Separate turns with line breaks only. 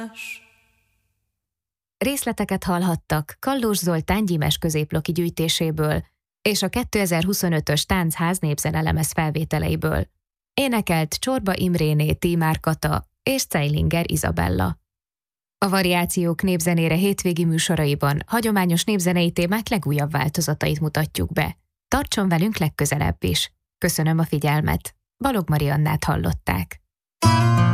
Részleteket hallhattak Kallós Zoltán gyímes középloki gyűjtéséből és a 2025-ös Táncház népzenelemez felvételeiből. Énekelt Csorba Imréné, Tímár Kata és Zeilinger Izabella. A Variációk népzenére hétvégi műsoraiban hagyományos népzenei témák legújabb változatait mutatjuk be. Tartson velünk legközelebb is. Köszönöm a figyelmet. Balogh Mariannát hallották.